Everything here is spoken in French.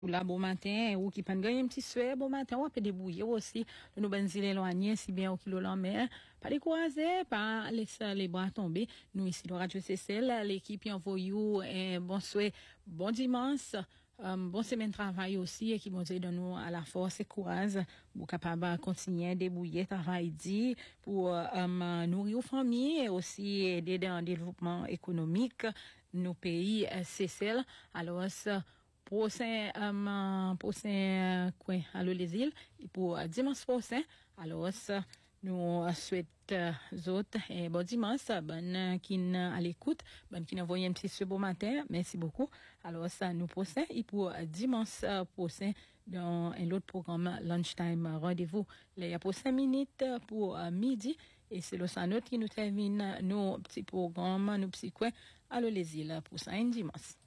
Là, bon matin, ou qui prennent un petit souhait, bon matin, on peut débrouiller aussi, nous benzil éloigner, si bien au kilo l'en pas décourager, pas laisser les bras tomber. Nous, ici, le Radio CCL, l'équipe, envoie bon souhait, bon dimanche, bon semaine de travail aussi, et qui vont dire de nous à la force et courage, pour capable de continuer à débrouiller, travail dit, pour, nourrir aux familles et aussi aider dans le développement économique, nos pays, CCL. Alors, prochain coin alors les îles pour dimanche prochain alors nous souhaitons autres et bon dimanche bonne qui à l'écoute bonne qui envoie un petit ce beau matin merci beaucoup alors ça nous prochain et pour dimanche prochain dans un autre programme lunchtime rendez-vous il y a pour 5 minutes pour midi et c'est le sanot qui nous termine nos petits programmes nos petits coins alors les îles pour ça un dimanche.